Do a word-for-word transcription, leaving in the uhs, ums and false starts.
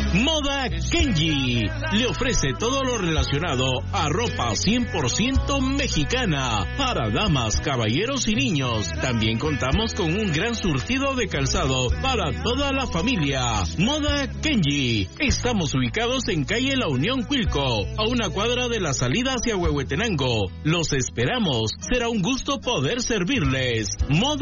Moda Kenji le ofrece todo lo relacionado a ropa cien por ciento mexicana para damas, caballeros y niños. También contamos con un gran surtido de calzado para toda la familia. Moda Kenji. Estamos ubicados en calle La Unión Cuilco, a una cuadra de la salida hacia Huehuetenango. Los esperamos. Será un gusto poder servirles. Moda